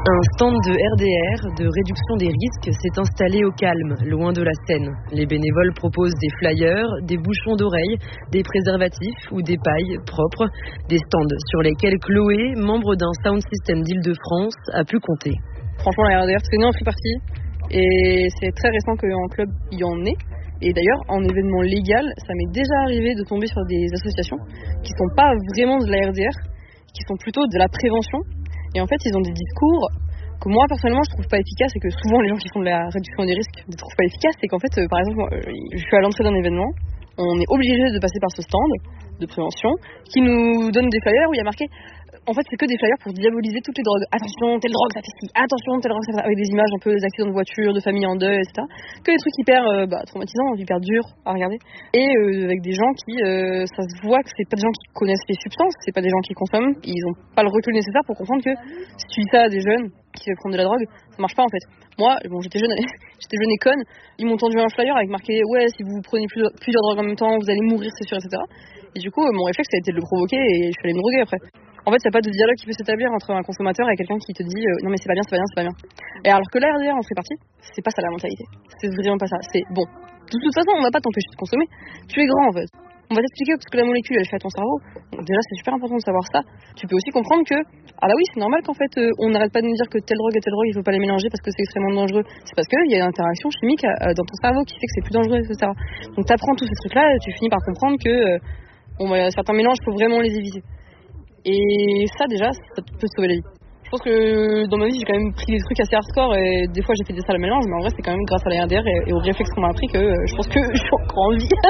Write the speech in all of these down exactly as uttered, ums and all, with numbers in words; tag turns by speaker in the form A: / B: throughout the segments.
A: Un stand de R D R, de réduction des risques, s'est installé au calme, loin de la scène. Les bénévoles proposent des flyers, des bouchons d'oreilles, des préservatifs ou des pailles propres. Des stands sur lesquels Chloé, membre d'un sound system d'Île-de-France, a pu compter.
B: Franchement, la R D R, c'est né en free party et c'est très récent qu'en club, il y en ait. Et d'ailleurs, en événement légal, ça m'est déjà arrivé de tomber sur des associations qui sont pas vraiment de la R D R, qui sont plutôt de la prévention. Et en fait, ils ont des discours que moi, personnellement, je trouve pas efficaces et que souvent les gens qui font de la réduction des risques ne trouvent pas efficaces. C'est qu'en fait, euh, par exemple, euh, je suis à l'entrée d'un événement, on est obligé de passer par ce stand de prévention qui nous donne des flyers où il y a marqué... En fait, c'est que des flyers pour diaboliser toutes les drogues. Attention, telle drogue, ça fait ci. Attention, telle drogue, ça fait ça. Avec des images un peu d'accidents de voiture, de familles en deuil, et cetera. Que des trucs hyper euh, bah, traumatisants, hyper durs à regarder. Et euh, avec des gens qui, euh, ça se voit que c'est pas des gens qui connaissent les substances, c'est pas des gens qui consomment. Ils ont pas le recul nécessaire pour comprendre que si tu dis ça à des jeunes qui veulent prendre de la drogue, ça marche pas en fait. Moi, bon, j'étais jeune, j'étais jeune et conne. Ils m'ont tendu un flyer avec marqué ouais, si vous prenez plusieurs, plusieurs drogues en même temps, vous allez mourir, c'est sûr, et cetera. Et du coup, mon réflexe, ça a été de le provoquer et je suis allée me droguer après. En fait, il n'y a pas de dialogue qui peut s'établir entre un consommateur et quelqu'un qui te dit euh, non mais c'est pas bien, c'est pas bien, c'est pas bien. Et alors que la R D R en fait partie, c'est pas ça la mentalité. C'est vraiment pas ça. C'est bon. De toute façon, on va pas t'empêcher de consommer. Tu es grand en fait. On va t'expliquer ce que la molécule elle fait à ton cerveau. Donc déjà, c'est super important de savoir ça. Tu peux aussi comprendre que ah bah oui, c'est normal qu'en fait euh, on n'arrête pas de nous dire que telle drogue et telle drogue il faut pas les mélanger parce que c'est extrêmement dangereux. C'est parce qu'il y a une interaction chimique euh, dans ton cerveau qui fait que c'est plus dangereux, et cetera. Donc t'apprends tous ces trucs là, et tu finis par comprendre que euh, bon, bah, certains mélanges, il faut vraiment les éviter. Et ça déjà, ça peut sauver la vie. Je pense que dans ma vie, j'ai quand même pris des trucs assez hardcore et des fois j'ai fait des salles à mélange, mais en vrai c'est quand même grâce à la R D R et, et aux réflexes qu'on m'a appris que euh, je pense que je suis encore en vie.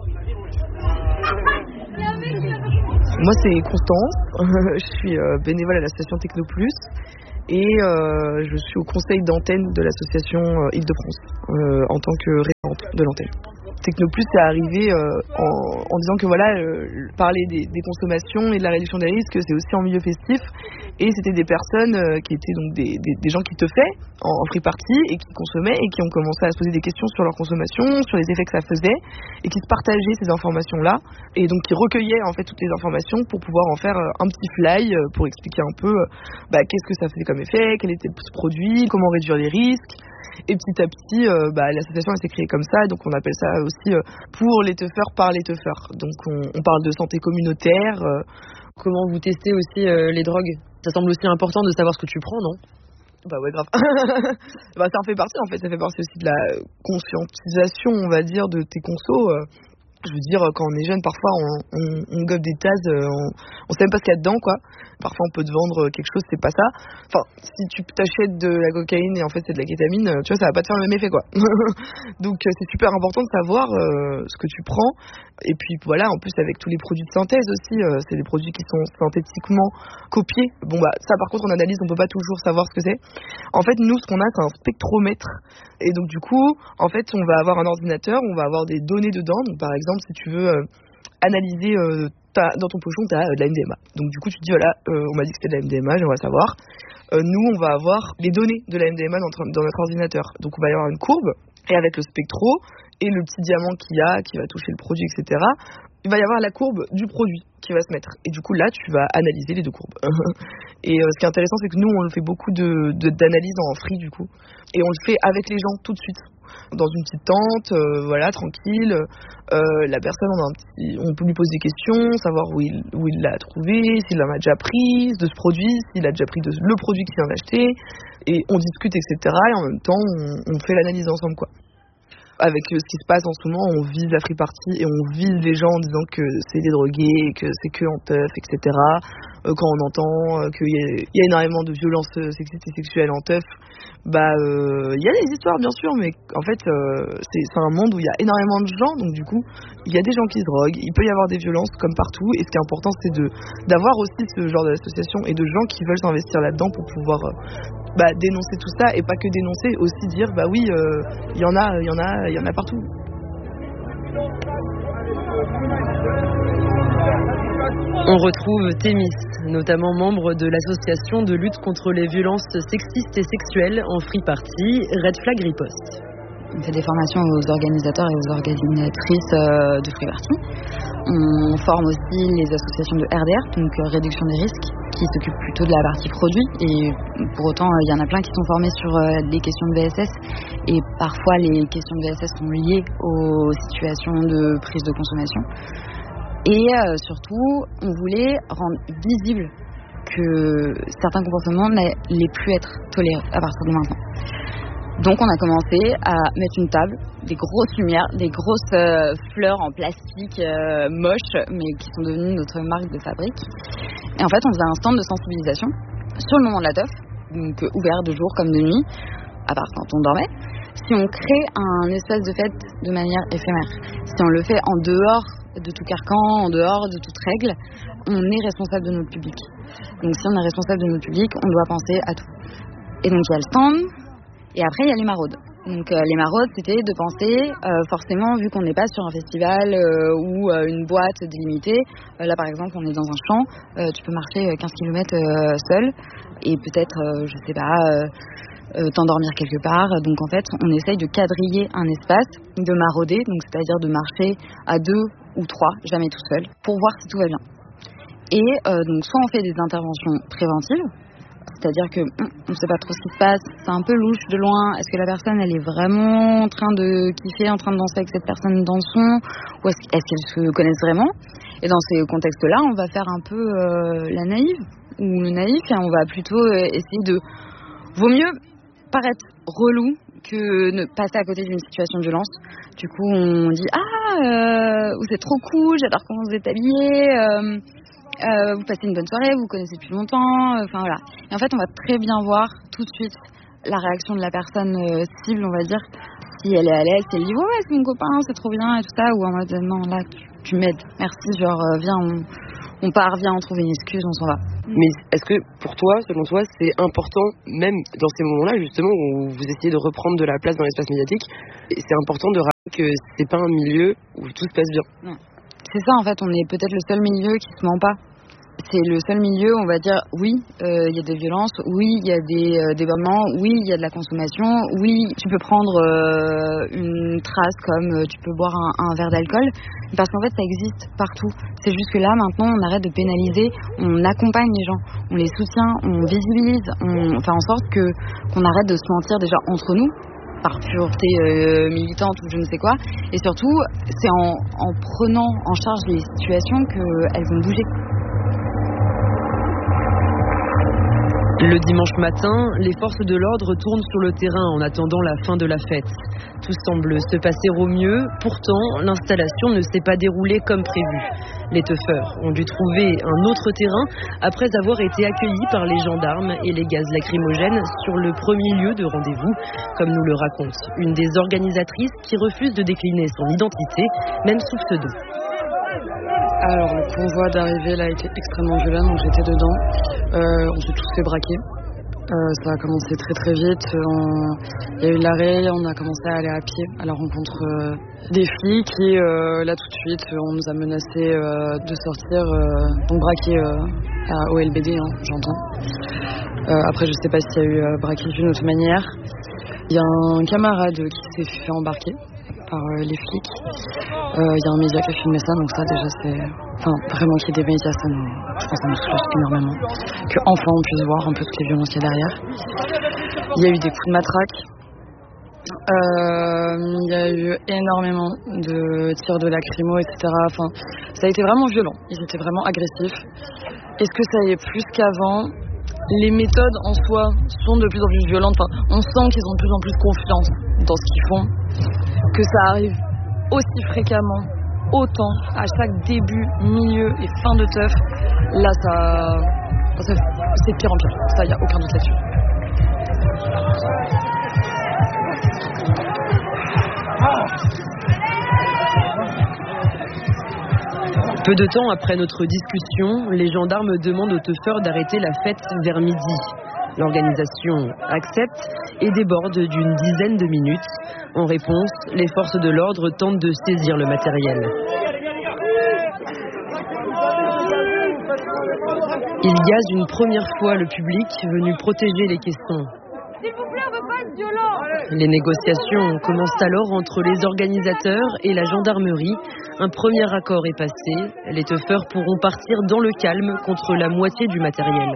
C: Moi c'est Constance, je suis bénévole à l'association Technoplus et euh, je suis au conseil d'antenne de l'association Île-de-France euh, en tant que référente de l'antenne. Technoplus est arrivé euh, en, en disant que voilà, euh, parler des, des consommations et de la réduction des risques, c'est aussi en milieu festif. Et c'était des personnes euh, qui étaient donc des, des, des gens qui teufaient en, en free party et qui consommaient et qui ont commencé à se poser des questions sur leur consommation, sur les effets que ça faisait et qui se partageaient ces informations-là et donc qui recueillaient en fait toutes les informations pour pouvoir en faire un petit fly pour expliquer un peu bah, qu'est-ce que ça faisait comme effet, quel était ce produit, comment réduire les risques. Et petit à petit, euh, bah, l'association elle s'est créée comme ça, donc on appelle ça aussi euh, pour les teufeurs par les teufeurs. Donc on, on parle de santé communautaire. Euh,
A: Comment vous testez aussi euh, les drogues ? Ça semble aussi important de savoir ce que tu prends, non ?
C: Bah ouais, grave. Bah ça en fait partie en fait, ça fait partie aussi de la conscientisation, on va dire, de tes consos. Euh. Je veux dire, quand on est jeune, parfois on, on, on gobe des tasses, on, on sait même pas ce qu'il y a dedans, quoi. Parfois on peut te vendre quelque chose, c'est pas ça. Enfin, si tu t'achètes de la cocaïne et en fait c'est de la kétamine, tu vois, ça va pas te faire le même effet, quoi. Donc c'est super important de savoir euh, ce que tu prends. Et puis voilà, en plus avec tous les produits de synthèse aussi, euh, c'est des produits qui sont synthétiquement copiés. Bon bah ça par contre en analyse on peut pas toujours savoir ce que c'est. En fait nous ce qu'on a c'est un spectromètre. Et donc du coup en fait on va avoir un ordinateur, on va avoir des données dedans. Donc par exemple si tu veux euh, analyser euh, ta, dans ton pochon tu as euh, de la M D M A. Donc du coup tu te dis voilà euh, on m'a dit que c'était de la M D M A, j'aimerais savoir. Euh, nous on va avoir les données de la M D M A dans, dans notre ordinateur. Donc on va y avoir une courbe et avec le spectro et le petit diamant qu'il y a, qui va toucher le produit, et cetera, il va y avoir la courbe du produit qui va se mettre. Et du coup, là, tu vas analyser les deux courbes. Et euh, ce qui est intéressant, c'est que nous, on fait beaucoup de, de, d'analyse en free, du coup. Et on le fait avec les gens tout de suite. Dans une petite tente, euh, voilà, tranquille. Euh, la personne, on, a un petit, on peut lui poser des questions, savoir où il, où il l'a trouvé, s'il en a déjà pris de ce produit, s'il a déjà pris de, le produit qu'il vient d'acheter. Et on discute, et cetera. Et en même temps, on, on fait l'analyse ensemble, quoi. Avec ce qui se passe en ce moment, on vise la free party et on vise les gens en disant que c'est des drogués, que c'est que en teuf, et cetera. Euh, quand on entend euh, qu'il y a, y a énormément de violences sexistes et sexuelles en teuf, bah il euh, y a des histoires bien sûr, mais en fait euh, c'est, c'est un monde où il y a énormément de gens, donc du coup il y a des gens qui se droguent, il peut y avoir des violences comme partout, et ce qui est important c'est de d'avoir aussi ce genre d'association et de gens qui veulent s'investir là-dedans pour pouvoir euh, bah, dénoncer tout ça, et pas que dénoncer, aussi dire bah oui il euh, y en a, il y en a, il y en a partout.
A: On retrouve Thémis, notamment membre de l'association de lutte contre les violences sexistes et sexuelles en free party, Red Flag Riposte.
D: On fait des formations aux organisateurs et aux organisatrices de free party. On forme aussi les associations de R D R, donc réduction des risques, qui s'occupe plutôt de la partie produit. Et pour autant, il y en a plein qui sont formés sur les questions de V S S. Et parfois, les questions de V S S sont liées aux situations de prise de consommation. Et euh, surtout, on voulait rendre visible que certains comportements n'allaient plus être tolérés à partir de maintenant. Donc on a commencé à mettre une table, des grosses lumières, des grosses euh, fleurs en plastique euh, moches, mais qui sont devenues notre marque de fabrique. Et en fait, on faisait un stand de sensibilisation sur le moment de la teuf, donc euh, ouvert de jour comme de nuit, à part quand on dormait. Si on crée un espace de fête de manière éphémère, si on le fait en dehors de tout carcan, en dehors de toute règle, on est responsable de notre public. Donc si on est responsable de notre public, on doit penser à tout. Et donc il y a le stand. Et après, il y a les maraudes. Donc euh, les maraudes, c'était de penser, euh, forcément, vu qu'on n'est pas sur un festival euh, ou euh, une boîte délimitée, euh, là par exemple, on est dans un champ, euh, tu peux marcher quinze kilomètres euh, seul et peut-être, euh, je sais pas, euh, euh, t'endormir quelque part. Donc en fait, on essaye de quadriller un espace, de marauder, donc c'est-à-dire de marcher à deux ou trois, jamais tout seul, pour voir si tout va bien. Et euh, donc soit on fait des interventions préventives, c'est-à-dire que on ne sait pas trop ce qui se passe, c'est un peu louche de loin, est-ce que la personne elle est vraiment en train de kiffer, en train de danser avec cette personne dans le son, ou est-ce, est-ce qu'elles se connaissent vraiment? Et dans ces contextes-là, on va faire un peu euh, la naïve, ou le naïf, et on va plutôt euh, essayer de... Vaut mieux paraître relou que ne passer à côté d'une situation de violence. Du coup, on dit « Ah, euh, vous êtes trop cool, j'adore comment vous êtes habillés euh, ». Euh, vous passez une bonne soirée, vous connaissez depuis longtemps, enfin euh, voilà. Et en fait, on va très bien voir tout de suite la réaction de la personne euh, cible, on va dire, si elle est à l'aise, si elle dit ouais, ouais c'est mon copain, c'est trop bien et tout ça, ou en mode non, là tu, tu m'aides, merci, genre euh, viens, on, on part, viens, on trouve une excuse, on s'en va.
E: Mais est-ce que pour toi, selon toi, c'est important, même dans ces moments-là, justement, où vous essayez de reprendre de la place dans l'espace médiatique, c'est important de rappeler que c'est pas un milieu où tout se passe bien?
D: Non. C'est ça en fait, on est peut-être le seul milieu qui se ment pas. C'est le seul milieu, on va dire, oui, il euh, y a des violences, oui, il y a des euh, débordements, oui, il y a de la consommation, oui, tu peux prendre euh, une trace comme euh, tu peux boire un, un verre d'alcool, parce qu'en fait, ça existe partout. C'est juste que là, maintenant, on arrête de pénaliser, on accompagne les gens, on les soutient, on visibilise, on fait en sorte que qu'on arrête de se mentir déjà entre nous, par pureté euh, militante ou je ne sais quoi, et surtout, c'est en, en prenant en charge les situations qu'elles vont bouger.
A: Le dimanche matin, les forces de l'ordre tournent sur le terrain en attendant la fin de la fête. Tout semble se passer au mieux, pourtant l'installation ne s'est pas déroulée comme prévu. Les teufeurs ont dû trouver un autre terrain après avoir été accueillis par les gendarmes et les gaz lacrymogènes sur le premier lieu de rendez-vous, comme nous le raconte une des organisatrices qui refuse de décliner son identité, même sous pseudo.
B: Alors le convoi d'arrivée là a été extrêmement violent, donc j'étais dedans. Euh, on s'est tous fait braquer. Euh, ça a commencé très très vite. Il y a eu l'arrêt, on a commencé à aller à pied à la rencontre euh, des flics et euh, là tout de suite on nous a menacé euh, de sortir, euh, donc braquer euh, à O L B D, hein, j'entends. Euh, après je sais pas s'il y a eu euh, braquer d'une autre manière. Il y a un camarade qui s'est fait embarquer par euh, les flics. Il euh, y a un média qui a filmé ça, donc ça déjà c'est... Enfin, vraiment qu'il y ait des médias, ça nous... je pense que ça nous soulage énormément. Qu'enfin on puisse voir un peu toutes les violences qu'il y a derrière. Il y a eu des coups de matraque. Euh, il y a eu énormément de tirs de lacrymo, et cetera. Enfin, ça a été vraiment violent. Ils étaient vraiment agressifs. Est-ce que ça y est plus qu'avant? Les méthodes en soi sont de plus en plus violentes. Enfin, on sent qu'ils ont de plus en plus confiance dans ce qu'ils font. Que ça arrive aussi fréquemment, autant à chaque début, milieu et fin de teuf, là ça, ça c'est pire en pire. Ça, il n'y a aucun doute là-dessus.
A: Peu de temps après notre discussion, les gendarmes demandent aux teufeurs d'arrêter la fête vers midi. L'organisation accepte et déborde d'une dizaine de minutes. En réponse, les forces de l'ordre tentent de saisir le matériel. Ils gazent une première fois le public venu protéger les caissons.
F: S'il vous plaît, on veut pas
A: Les négociations commencent alors entre les organisateurs et la gendarmerie. Un premier accord est passé. Les teufeurs pourront partir dans le calme contre la moitié du matériel.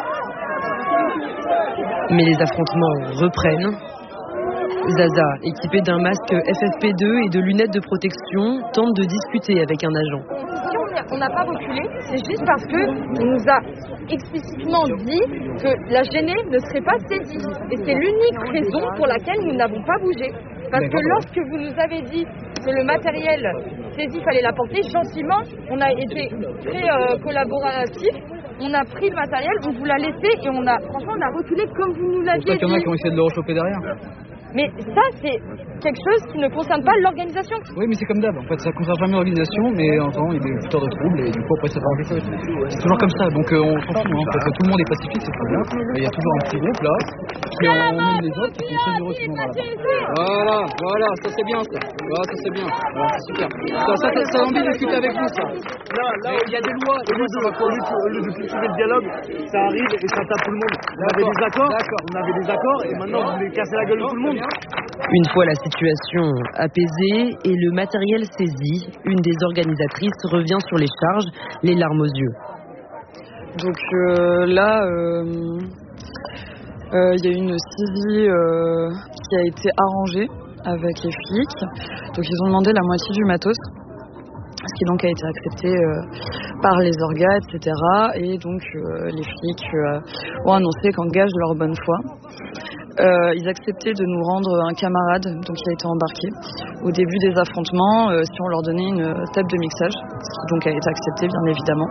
A: Mais les affrontements reprennent. Zaza, équipé d'un masque F F P deux et de lunettes de protection, tente de discuter avec un agent.
F: On n'a pas reculé, c'est juste parce qu'il nous a explicitement dit que la Genève ne serait pas saisie. Et c'est l'unique raison pour laquelle nous n'avons pas bougé. Parce que lorsque vous nous avez dit que le matériel saisi fallait l'apporter, gentiment, on a été très euh, collaboratifs. On a pris le matériel, on vous l'a laissé et on a, franchement, on a reculé comme vous nous l'aviez dit.
G: Il y en a qui ont essayé de le rechoper derrière.
F: Mais ça, c'est quelque chose qui ne concerne pas l'organisation.
G: Oui, mais c'est comme d'hab. En fait, ça ne concerne jamais l'organisation, mais en temps, il y a des facteurs de troubles et du coup, après, ça va enlever ça. C'est toujours comme ça. Donc, euh, on s'en fout. Hein. En fait, tout le monde est pacifique, c'est très bien. Il y a toujours un petit groupe là qui emmène les autres qui sont très heureux ce moment-là. Voilà, voilà, ça c'est bien ça. Voilà, ça c'est bien. Voilà, c'est super. Ça, ça, ça, ça a envie de discuter avec vous, ça. Là, là, il y a des lois. Au lieu de cultiver le dialogue, ça arrive et ça tape tout le monde. On avait des accords, on avait des accords et maintenant vous voulez casser la gueule de tout le monde.
A: Une fois la situation apaisée et le matériel saisi, une des organisatrices revient sur les charges, les larmes aux yeux.
B: Donc euh, là, il euh, euh, y a une saisie euh, qui a été arrangée avec les flics. Donc ils ont demandé la moitié du matos, ce qui donc a été accepté euh, par les orgas, et cetera. Et donc euh, les flics euh, ont annoncé qu'en gage de leur bonne foi, Euh, ils acceptaient de nous rendre un camarade donc, qui a été embarqué au début des affrontements euh, si on leur donnait une table de mixage, ce qui donc a été accepté bien évidemment.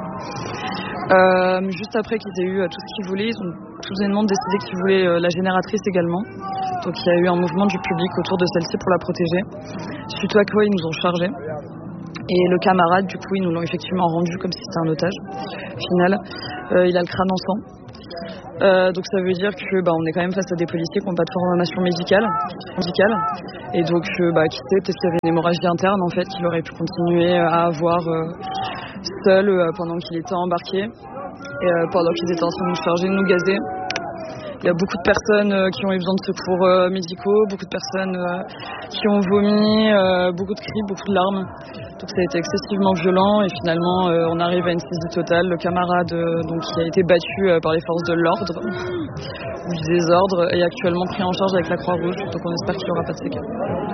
B: Euh, juste après qu'ils aient eu tout ce qu'ils voulaient, ils ont tout bonnement décidé qu'ils voulaient euh, la génératrice également. Donc il y a eu un mouvement du public autour de celle-ci pour la protéger. Suite à quoi ils nous ont chargés. Et le camarade, du coup, ils nous l'ont effectivement rendu comme si c'était un otage. Au final, euh, il a le crâne en sang. Euh, donc ça veut dire que bah, on est quand même face à des policiers qui n'ont pas de formation médicale, médicale. Et donc euh, bah, qui sait, peut-être qu'il y avait une hémorragie interne en fait qu'il aurait pu continuer à avoir euh, seul euh, pendant qu'il était embarqué et euh, pendant qu'ils étaient en train de nous charger, de nous gazer. Il y a beaucoup de personnes euh, qui ont eu besoin de secours euh, médicaux, beaucoup de personnes euh, qui ont vomi, euh, beaucoup de cris, beaucoup de larmes. Donc ça a été excessivement violent et finalement euh, on arrive à une saisie totale. Le camarade euh, donc, qui a été battu euh, par les forces de l'ordre ou du désordre est actuellement pris en charge avec la Croix-Rouge. Donc on espère qu'il n'y aura pas de séquelles.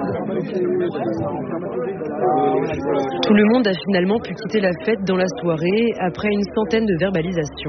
A: Tout le monde a finalement pu quitter la fête dans la soirée après une centaine de verbalisations.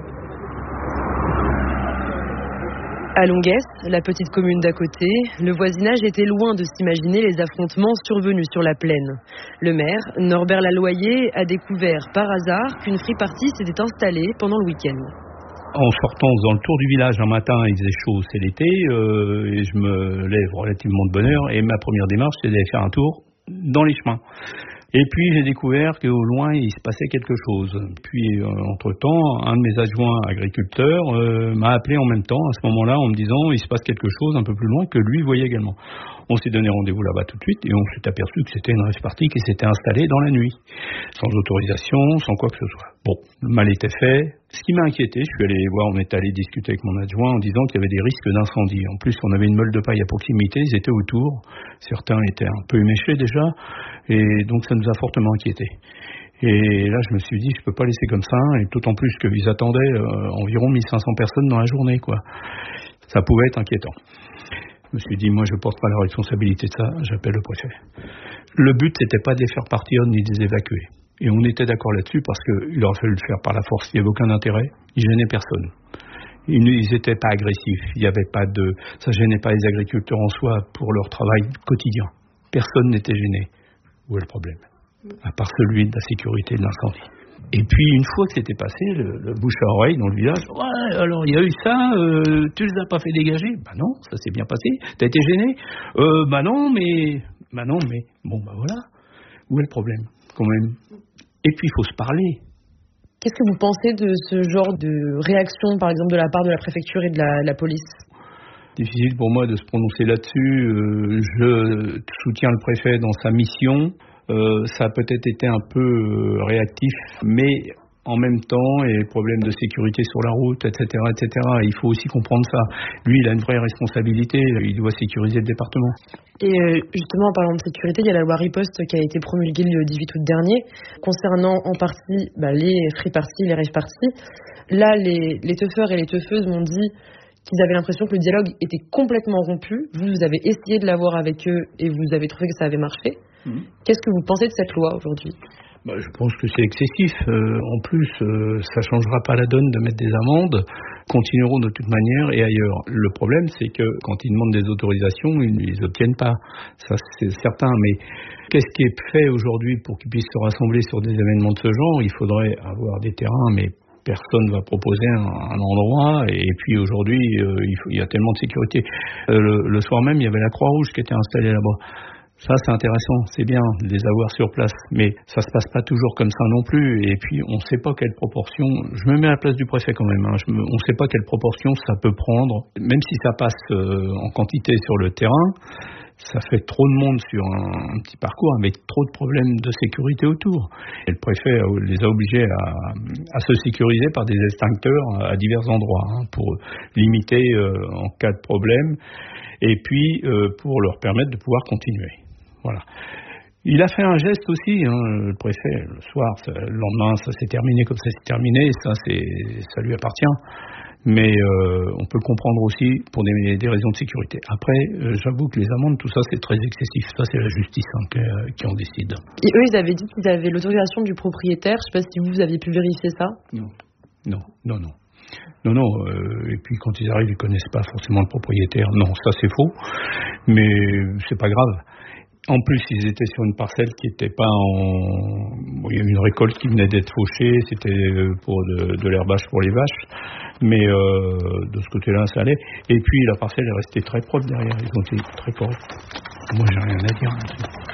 A: À Longuesse, la petite commune d'à côté, le voisinage était loin de s'imaginer les affrontements survenus sur la plaine. Le maire, Norbert Laloyer, a découvert par hasard qu'une free party s'était installée pendant le week-end.
H: En sortant dans le tour du village un matin, il faisait chaud, c'est l'été, euh, et je me lève relativement de bonne heure, et ma première démarche, c'est d'aller faire un tour dans les chemins. Et puis j'ai découvert qu'au loin il se passait quelque chose. Puis euh, entre-temps, un de mes adjoints agriculteurs euh, m'a appelé en même temps à ce moment-là en me disant il se passe quelque chose un peu plus loin que lui voyait également. On s'est donné rendez-vous là-bas tout de suite et on s'est aperçu que c'était une rave party qui s'était installée dans la nuit, sans autorisation, sans quoi que ce soit. Bon, le mal était fait. Ce qui m'a inquiété, je suis allé voir, on est allé discuter avec mon adjoint en disant qu'il y avait des risques d'incendie. En plus, on avait une meule de paille à proximité, ils étaient autour. Certains étaient un peu éméchés déjà, et donc ça nous a fortement inquiétés. Et là, je me suis dit, je peux pas laisser comme ça, et d'autant plus qu'ils attendaient euh, environ mille cinq cents personnes dans la journée, quoi. Ça pouvait être inquiétant. Je me suis dit, moi, je porte pas la responsabilité de ça, j'appelle le préfet. Le but, c'était pas de les faire partir ni de les évacuer. Et on était d'accord là-dessus parce qu'il aurait fallu le faire par la force. Il n'y avait aucun intérêt. Ils gênaient personne. Ils n'étaient pas agressifs. Il n'y avait pas de, ça gênait pas les agriculteurs en soi pour leur travail quotidien. Personne n'était gêné. Où est le problème? À part celui de la sécurité de l'incendie. Et puis, une fois que c'était passé, le, le bouche à oreille dans le village, ouais, alors il y a eu ça, euh, tu les as pas fait dégager? Bah non, ça s'est bien passé. T'as été gêné? Euh, bah non, mais, bah non, mais, bon, bah voilà. Où est le problème, quand même? Et puis, il faut se parler.
A: Qu'est-ce que vous pensez de ce genre de réaction, par exemple, de la part de la préfecture et de la, la police?
H: Difficile pour moi de se prononcer là-dessus. Euh, je soutiens le préfet dans sa mission. Euh, ça a peut-être été un peu euh, réactif, mais en même temps et problèmes de sécurité sur la route, et cetera, et cetera. Il faut aussi comprendre ça. Lui, il a une vraie responsabilité. Il doit sécuriser le département.
A: Et justement, en parlant de sécurité, il y a la loi Riposte qui a été promulguée le dix-huit août dernier, concernant en partie bah, les free parties, les rave parties. Là, les, les teufeurs et les teufeuses m'ont dit qu'ils avaient l'impression que le dialogue était complètement rompu. Vous, vous avez essayé de l'avoir avec eux et vous avez trouvé que ça avait marché. Mmh. Qu'est-ce que vous pensez de cette loi aujourd'hui ?
H: Bah, je pense que c'est excessif. Euh, en plus, euh, ça changera pas la donne de mettre des amendes. Continueront de toute manière et ailleurs. Le problème, c'est que quand ils demandent des autorisations, ils ne les obtiennent pas. Ça, c'est certain. Mais qu'est-ce qui est fait aujourd'hui pour qu'ils puissent se rassembler sur des événements de ce genre ? Il faudrait avoir des terrains, mais personne ne va proposer un, un endroit. Et puis aujourd'hui, euh, il, faut, il y a tellement de sécurité. Euh, le, le soir même, il y avait la Croix-Rouge qui était installée là-bas. Ça, c'est intéressant, c'est bien de les avoir sur place, mais ça se passe pas toujours comme ça non plus. Et puis, on ne sait pas quelle proportion. Je me mets à la place du préfet quand même. Hein, je me, on ne sait pas quelle proportion ça peut prendre, même si ça passe euh, en quantité sur le terrain. Ça fait trop de monde sur un, un petit parcours avec trop de problèmes de sécurité autour. Et le préfet les a obligés à, à se sécuriser par des extincteurs à divers endroits hein, pour limiter euh, en cas de problème et puis euh, pour leur permettre de pouvoir continuer. Voilà. Il a fait un geste aussi, hein, le préfet, le soir, ça, le lendemain, ça s'est terminé comme ça s'est terminé, ça, c'est, ça lui appartient. Mais euh, on peut comprendre aussi pour des, des raisons de sécurité. Après, euh, j'avoue que les amendes, tout ça, c'est très excessif. Ça, c'est la justice hein, qui, qui en décide.
A: Et eux, ils avaient dit qu'ils avaient l'autorisation du propriétaire. Je ne sais pas si vous, vous aviez pu vérifier ça.
H: Non, non, non, non. Non, non, euh, et puis quand ils arrivent, ils ne connaissent pas forcément le propriétaire. Non, ça, c'est faux. Mais c'est pas grave. En plus, ils étaient sur une parcelle qui n'était pas en... Bon, il y a une récolte qui venait d'être fauchée, c'était pour de, de l'herbage pour les vaches, mais euh, de ce côté-là, ça allait. Et puis, la parcelle est restée très propre derrière, ils ont été très corrects. Moi, j'ai rien à dire.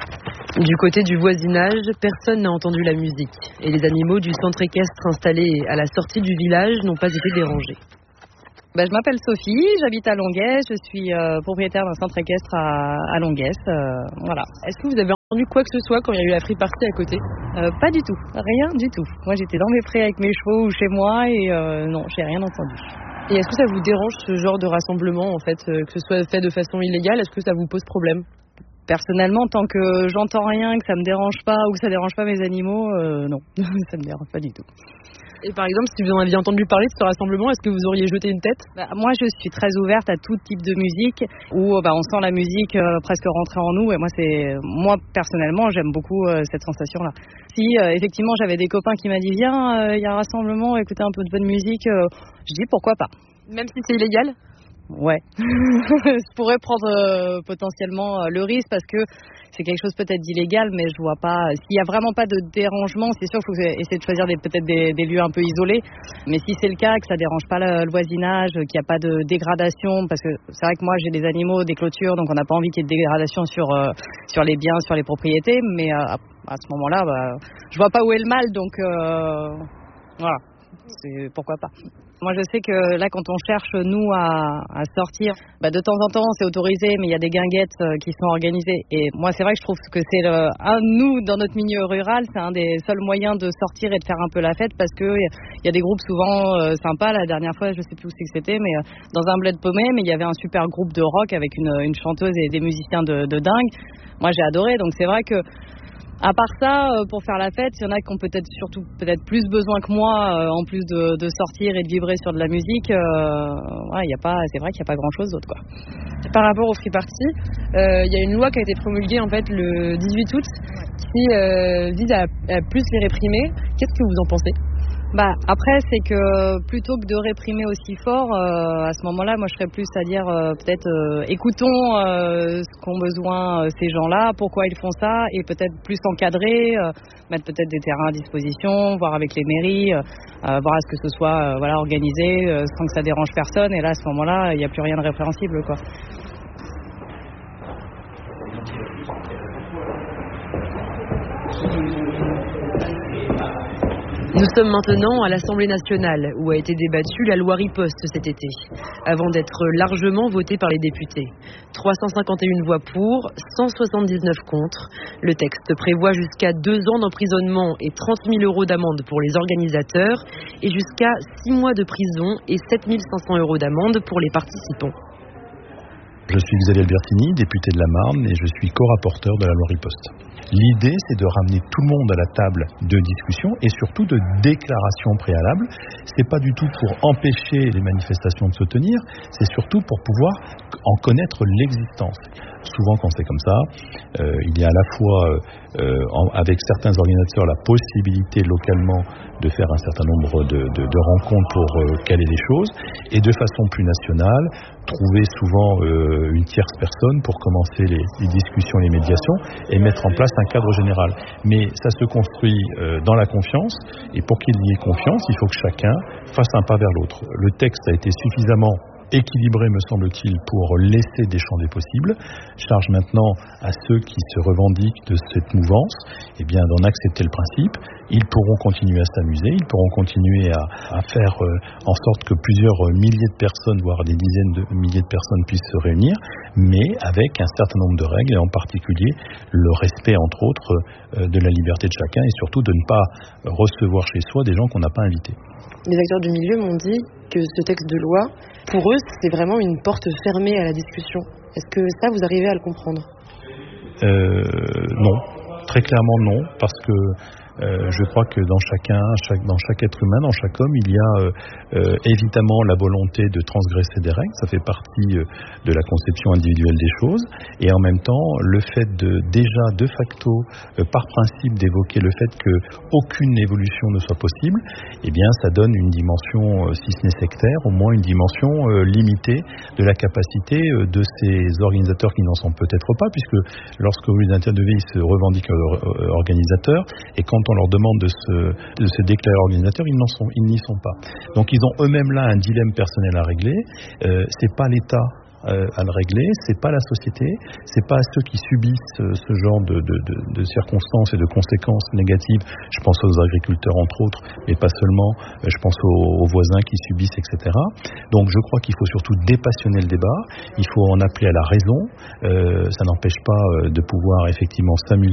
A: Du côté du voisinage, personne n'a entendu la musique. Et les animaux du centre équestre installé à la sortie du village n'ont pas été dérangés.
I: Ben, je m'appelle Sophie, j'habite à Longuès, je suis euh, propriétaire d'un centre équestre à, à Longuès, euh, voilà.
A: Est-ce que vous avez entendu quoi que ce soit quand il y a eu la free party à côté ?
I: euh, Pas du tout, rien du tout. Moi j'étais dans mes prés avec mes chevaux ou chez moi et euh, non, j'ai rien entendu.
A: Et est-ce que ça vous dérange ce genre de rassemblement en fait, euh, que ce soit fait de façon illégale, est-ce que ça vous pose problème ?
I: Personnellement, tant que j'entends rien, que ça me dérange pas ou que ça dérange pas mes animaux, euh, non, ça me dérange pas du tout.
A: Et par exemple, si vous en aviez entendu parler de ce rassemblement, est-ce que vous auriez jeté une tête ?
I: Bah, moi, je suis très ouverte à tout type de musique où bah, on sent la musique euh, presque rentrer en nous. Et moi, c'est moi personnellement, j'aime beaucoup euh, cette sensation-là. Si euh, effectivement j'avais des copains qui m'ont dit viens, il euh, y a un rassemblement, écoutez un peu de bonne musique, euh, je dis pourquoi pas.
A: Même si c'est illégal ?
I: Ouais. Je pourrais prendre euh, potentiellement euh, le risque parce que c'est quelque chose peut-être d'illégal, mais je vois pas. S'il y a vraiment pas de dérangement, c'est sûr qu'il faut essayer de choisir des, peut-être des, des lieux un peu isolés. Mais si c'est le cas, que ça dérange pas le, le voisinage, qu'il n'y a pas de dégradation, parce que c'est vrai que moi j'ai des animaux, des clôtures, donc on n'a pas envie qu'il y ait de dégradation sur euh, sur les biens, sur les propriétés. Mais euh, à ce moment-là, bah, je vois pas où est le mal, donc euh, voilà. C'est, pourquoi pas. Moi je sais que là quand on cherche nous à, à sortir, bah, de temps en temps c'est autorisé mais il y a des guinguettes euh, qui sont organisées et moi c'est vrai que je trouve que c'est le, un, nous dans notre milieu rural c'est un des seuls moyens de sortir et de faire un peu la fête parce que il y a des groupes souvent euh, sympas. La dernière fois je sais plus où c'est que c'était mais euh, dans un bled paumé mais il y avait un super groupe de rock avec une, une chanteuse et des musiciens de, de dingue. Moi j'ai adoré donc c'est vrai que à part ça, pour faire la fête, il y en a qui ont peut-être surtout peut-être plus besoin que moi, euh, en plus de, de sortir et de vibrer sur de la musique. Euh, ouais, y a pas, c'est vrai qu'il n'y a pas grand-chose d'autre, quoi.
A: Par rapport aux free parties, euh, il y a une loi qui a été promulguée en fait le dix-huit août qui euh, vise à, à plus les réprimer. Qu'est-ce que vous en pensez ?
I: Bah après c'est que plutôt que de réprimer aussi fort, euh, à ce moment-là, moi je serais plus à dire euh, peut-être euh, écoutons euh, ce qu'ont besoin euh, ces gens-là, pourquoi ils font ça, et peut-être plus encadrer, euh, mettre peut-être des terrains à disposition, voir avec les mairies, euh, euh, voir à ce que ce soit euh, voilà organisé euh, sans que ça dérange personne. Et là à ce moment-là, il n'y a plus rien de répréhensible, quoi.
A: Nous sommes maintenant à l'Assemblée nationale, où a été débattue la loi riposte cet été, avant d'être largement votée par les députés. trois cent cinquante et une voix pour, cent soixante-dix-neuf contre. Le texte prévoit jusqu'à deux ans d'emprisonnement et trente mille euros d'amende pour les organisateurs, et jusqu'à six mois de prison et sept mille cinq cents euros d'amende pour les participants.
J: Je suis Xavier Albertini, député de la Marne, et je suis co-rapporteur de la loi riposte. L'idée, c'est de ramener tout le monde à la table de discussion et surtout de déclaration préalable. C'est pas du tout pour empêcher les manifestations de se tenir, c'est surtout pour pouvoir en connaître l'existence. Souvent, quand c'est comme ça, euh, il y a à la fois, euh, en, avec certains organisateurs, la possibilité localement de faire un certain nombre de, de, de rencontres pour euh, caler les choses, et de façon plus nationale, trouver souvent euh, une tierce personne pour commencer les, les discussions, les médiations, et mettre en place un cadre général. Mais ça se construit euh, dans la confiance, et pour qu'il y ait confiance, il faut que chacun fasse un pas vers l'autre. Le texte a été suffisamment équilibré, me semble-t-il, pour laisser des champs des possibles. Charge maintenant à ceux qui se revendiquent de cette mouvance, eh bien, d'en accepter le principe. Ils pourront continuer à s'amuser, ils pourront continuer à, à faire euh, en sorte que plusieurs milliers de personnes, voire des dizaines de milliers de personnes puissent se réunir, mais avec un certain nombre de règles, et en particulier le respect, entre autres, euh, de la liberté de chacun, et surtout de ne pas recevoir chez soi des gens qu'on n'a pas invités.
E: Les acteurs du milieu m'ont dit que ce texte de loi, pour eux, c'est vraiment une porte fermée à la discussion. Est-ce que ça, vous arrivez à le comprendre ?
J: euh, Non, très clairement non, parce que Euh, je crois que dans chacun, chaque, dans chaque être humain, dans chaque homme, il y a euh, euh, évidemment la volonté de transgresser des règles. Ça fait partie euh, de la conception individuelle des choses. Et en même temps, le fait de déjà de facto, euh, par principe, d'évoquer le fait qu'aucune évolution ne soit possible, eh bien, ça donne une dimension, euh, si ce n'est sectaire, au moins une dimension euh, limitée de la capacité euh, de ces organisateurs qui n'en sont peut-être pas, puisque lorsque vous les interviewez, ils se revendiquent euh, organisateurs, et quand on leur demande de se, de se déclarer organisateurs, ils n'en sont, ils n'y sont pas. Donc ils ont eux-mêmes là un dilemme personnel à régler. Euh, c'est pas l'État euh, à le régler, c'est pas la société, c'est pas ceux qui subissent euh, ce genre de, de, de, de circonstances et de conséquences négatives. Je pense aux agriculteurs entre autres, mais pas seulement. Euh, je pense aux, aux voisins qui subissent, et cetera. Donc je crois qu'il faut surtout dépassionner le débat. Il faut en appeler à la raison. Euh, ça n'empêche pas euh, de pouvoir effectivement s'amuser